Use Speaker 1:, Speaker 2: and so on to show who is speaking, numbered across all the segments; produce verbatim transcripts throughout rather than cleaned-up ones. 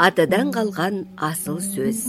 Speaker 1: атадан қалған асыл сөз.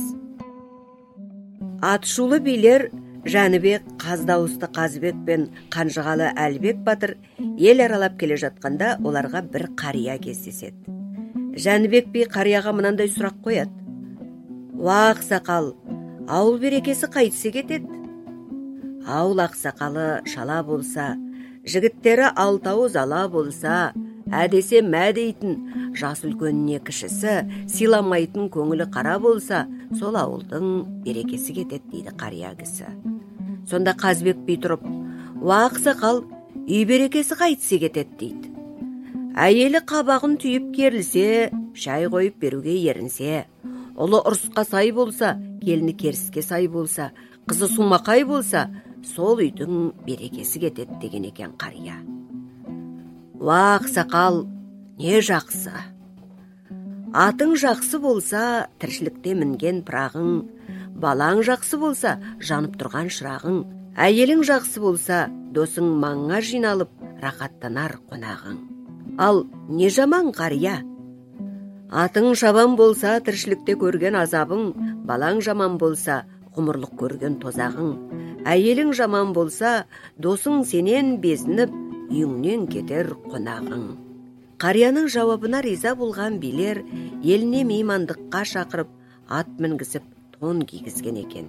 Speaker 1: Атшулы билер Жәнібек, Қаздауысты Қазыбек пен Қанжығалы Әлбек батыр ел аралап келе жатқанда оларға бір қария кездеседі. Жәнібек би қарияға мынандай сұрақ қояды: «Уа ақсақал, ауыл берекесі қайтсе кетеді?» «Ауыл ақсақалы шала болса, жігіттері алтауыз ала болса, әдесе мә дейтін жас үлкеніне кішісі, сыйламайтын көңілі қара болса, сол ауылдың берекесі кетеді» дейді қария кісі. Сонда Қазбек би тұрып: «Уа ақсақал, үй берекесі қайтсе кетеді» дейді. «Әйелі қабағын түйіп керілсе, шай қойып беруге ерінсе, ұлы ұрысқа сай болса, келіні керіске сай болса, қызы сумақай болса, сол үйдің берекесі кетеді» деген екен қария. «Уа ақсақал, не жақсы? Атың жақсы болса, тіршілікте мінген пырағың, балаң жақсы болса, жанып тұрған шырағың, әйелің жақсы болса, досың маңға жиналып, рақаттанар қонағың. Ал не жаман қария? Атың шабан болса, тіршілікте көрген азабың, балаң жаман болса, ғұмырлық көрген тозағың, әйелің жаман болса, досың сенен безініп, үйіңнен кетер қонағың». Қарияның жауабына риза болған билер еліне меймандыққа шақырып, ат мінгізіп, тон кигізген екен.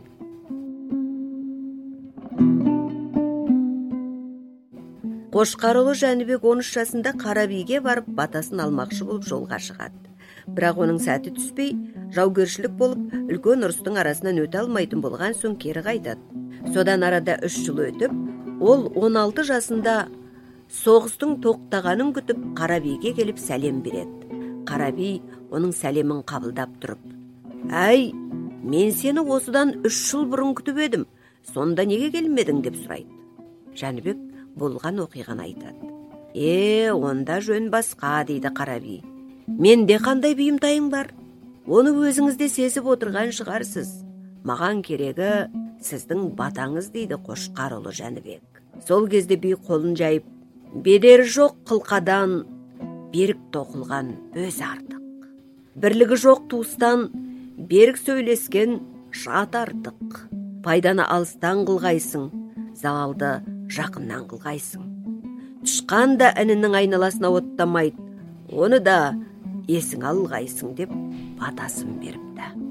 Speaker 1: Қошқарұлы Жәнібек он үш жасында Қарабиге барып батасын алмақшы болып жолға шығады. Бірақ оның сәті түспей, жаугершілік болып, үлкен ұрыстың арасынан өте алмайтын болған соң кері қайтады. Содан арада үш жыл өтіп, ол он алты жасында соғыстың тоқтағанын күтіп Қарабиге келіп сәлем береді. Қараби оның сәлемін қабылдап тұрып: «Әй, мен сені осыдан үш жыл бұрын күтіп едім, сонда неге келмедің?» деп сұрайды. Жәнібек болған оқиғаны айтады. «Е, онда жөн басқа» дейді Қараби. «Менде қандай бұйымтайың бар? Оны өзіңіз де сезіп отырған шығарсыз. Маған керегі сіздің батаңыз» дейді Қошқарұлы Жәнібек. Сол кезде би қолын жайып: «Бедері жоқ қылқадан, берік тоқылған өз артық. Бірлігі жоқ туыстан, берік сөйлескен жат артық. Пайданы алыстан қылғайсың, залалды жақыннан қылғайсың. Тышқан да інінің айналасына оттамайды, оны да есің алғайсың» деп батасын беріпті.